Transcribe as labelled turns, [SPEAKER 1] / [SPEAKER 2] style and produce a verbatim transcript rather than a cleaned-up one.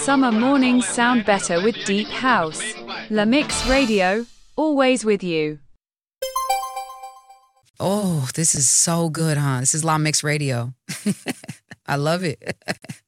[SPEAKER 1] summer mornings sound better with deep house. La Mix Radio, always with you.
[SPEAKER 2] Oh, this is so good, huh? This is La Mix Radio. I love it.